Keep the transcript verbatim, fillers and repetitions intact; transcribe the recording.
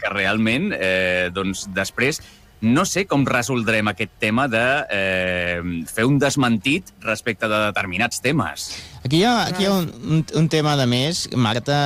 que realment, eh, doncs, després, no sé com resoldrem aquest tema de eh, fer un desmentit respecte de determinats temes. Aquí hi ha, aquí hi ha un, un, un tema de més, Marta,